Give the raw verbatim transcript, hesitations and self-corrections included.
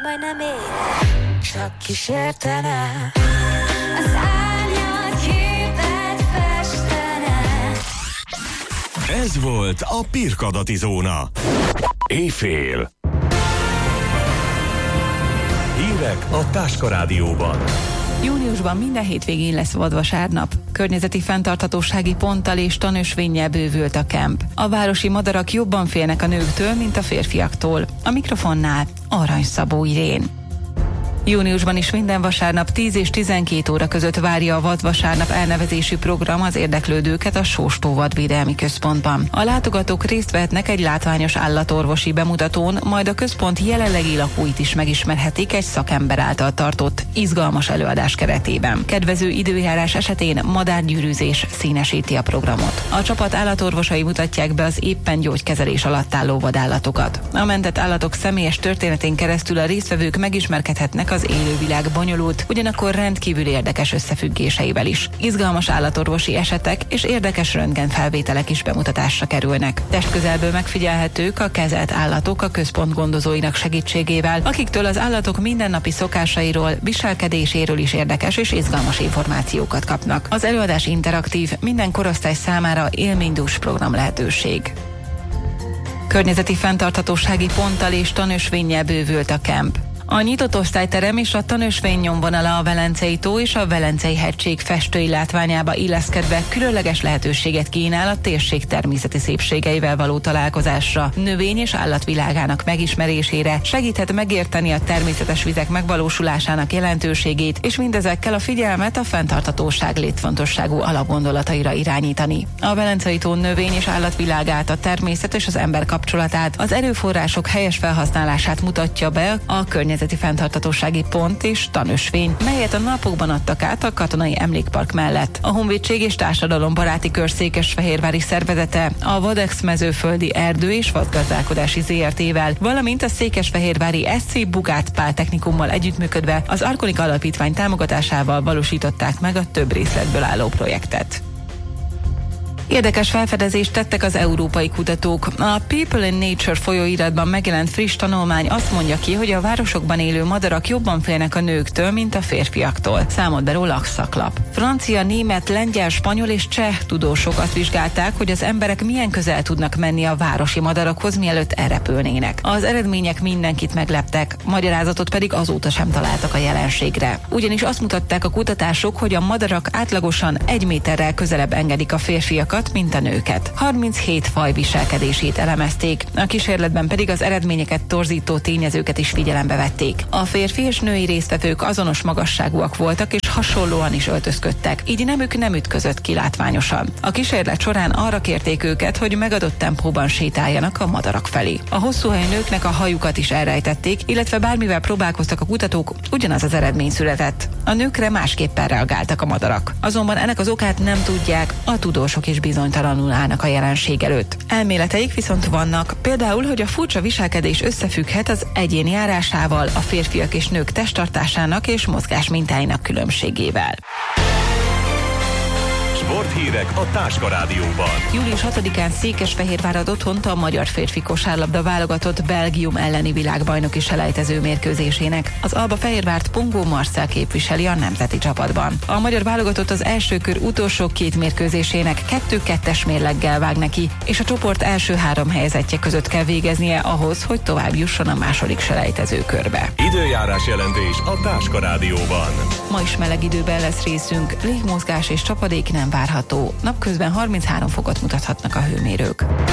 majdnem élet, csak kísértene. Az árnyalt képet festene. Ez volt a Pirkadati Zóna. Éjfél. Hírek a Táska Rádióban. Júniusban minden hétvégén lesz vadvasárnap. Környezeti fenntarthatósági ponttal és tanösvénnyel bővült a kemp. A városi madarak jobban félnek a nőktől, mint a férfiaktól. A mikrofonnál Arany Szabó Irén. Júniusban is minden vasárnap tíz és tizenkét óra között várja a Vadvasárnap elnevezésű program az érdeklődőket a Sóstó Vadvédelmi Központban. A látogatók részt vehetnek egy látványos állatorvosi bemutatón, majd a központ jelenlegi lakóit is megismerhetik egy szakember által tartott, izgalmas előadás keretében. Kedvező időjárás esetén madárgyűrűzés színesíti a programot. A csapat állatorvosai mutatják be az éppen gyógykezelés alatt álló vadállatokat. A mentett állatok személyes történetén keresztül a résztvevők megismerkedhetnek az élővilág bonyolult, ugyanakkor rendkívül érdekes összefüggéseivel is. Izgalmas állatorvosi esetek és érdekes röntgenfelvételek is bemutatásra kerülnek. Testközelből megfigyelhetők a kezelt állatok a központ gondozóinak segítségével, akiktől az állatok mindennapi szokásairól, viselkedéséről is érdekes és izgalmas információkat kapnak. Az előadás interaktív, minden korosztály számára élménydús program lehetőség. Környezeti fenntarthatósági ponttal és tanösvénnyel bővült a kemp. A nyitott osztályterem és a tanösvény nyomvonala a Velencei tó és a Velencei hegység festői látványába illeszkedve különleges lehetőséget kínál a térség természeti szépségeivel való találkozásra, növény- és állatvilágának megismerésére, segíthet megérteni a természetes vizek megvalósulásának jelentőségét, és mindezekkel a figyelmet a fenntarthatóság létfontosságú alapgondolataira irányítani. A Velencei tó növény- és állatvilágát, a természet és az ember kapcsolatát, az erőforrások helyes felhasználását mutatja be a környezeti fenntarthatósági pont és tanösvény, melyet a napokban adtak át a Katonai Emlékpark mellett. A Honvédség és Társadalombaráti Kör székesfehérvári szervezete, a Vadex mezőföldi erdő és vadgazdálkodási zé er té-vel, valamint a székesfehérvári es cé Bugát Pál technikummal együttműködve az Arkonika Alapítvány támogatásával valósították meg a több részletből álló projektet. Érdekes felfedezést tettek az európai kutatók. A People in Nature folyóiratban megjelent friss tanulmány azt mondja ki, hogy a városokban élő madarak jobban félnek a nőktől, mint a férfiaktól. Számolt be róla a szaklap. Francia, német, lengyel, spanyol és cseh tudósok azt vizsgálták, hogy az emberek milyen közel tudnak menni a városi madarakhoz, mielőtt elrepülnének. Az eredmények mindenkit megleptek, magyarázatot pedig azóta sem találtak a jelenségre. Ugyanis azt mutatták a kutatások, hogy a madarak átlagosan egy méterrel közelebb engedik a férfiakat, mint a nőket. harminchét faj viselkedését elemezték, a kísérletben pedig az eredményeket torzító tényezőket is figyelembe vették. A férfi és női résztvevők azonos magasságúak voltak és hasonlóan is öltözködtek, így nemük nem ütközött ki látványosan. A kísérlet során arra kérték őket, hogy megadott tempóban sétáljanak a madarak felé. A hosszúhajú nőknek a hajukat is elrejtették, illetve bármivel próbálkoztak a kutatók, ugyanaz az eredmény született. A nőkre másképpen reagáltak a madarak. Azonban ennek az okát nem tudják, a tudósok is bizonytalanul állnak a jelenség előtt. Elméleteik viszont vannak, például, hogy a furcsa viselkedés összefügghet az egyén járásával, a férfiak és nők testtartásának és mozgás mintáinak különbségével. Sporthírek a Táska Rádióban. július hatodikán Székesfehérvár ad otthont a magyar férfi kosárlabda válogatott Belgium elleni világbajnoki selejtező mérkőzésének. Az Alba Fehérvárt Pongó Marcell képviseli a nemzeti csapatban. A magyar válogatott az első kör utolsó két mérkőzésének kettő-kettes mérleggel vág neki, és a csoport első három helyezettje között kell végeznie ahhoz, hogy tovább jusson a második selejtező körbe. Időjárás jelentés a Táska Rádióban. Ma is meleg időben lesz részünk, légmozgás és csapadék nem várható. Napközben harminchárom fokot mutathatnak a hőmérők.